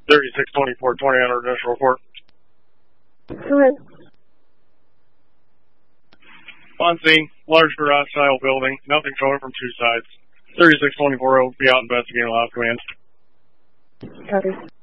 362420 on our initial report. Go ahead. On scene, large garage-style building, nothing showing from two sides. 3624 will be out investigating, last command. Copy.